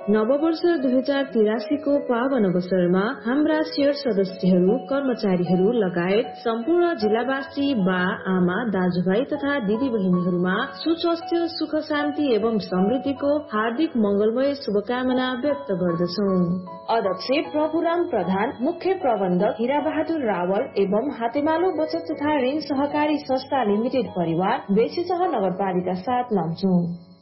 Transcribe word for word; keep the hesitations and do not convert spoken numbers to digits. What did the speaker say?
नववर्ष दुई हजार तिरासी को पावन अवसरमा हाम्रा शेयर सदस्यहरू, कर्मचारीहरू लगायत सम्पूर्ण जिल्लावासी बा आमा दाजुभाइ तथा दिदी बहिनीहरूमा सुस्वास्थ्य, सुख शान्ति एवं समृद्धिको हार्दिक मंगलमय शुभकामना व्यक्त गर्दछौं। अध्यक्ष प्रभुराम प्रधान, मुख्य प्रबन्धक हिरा बहादुर रावल एवं हातेमालो बचत तथा ऋण सहकारी संस्था लिमिटेड परिवार बेसीसह नगरपालिका सात लमचुङ।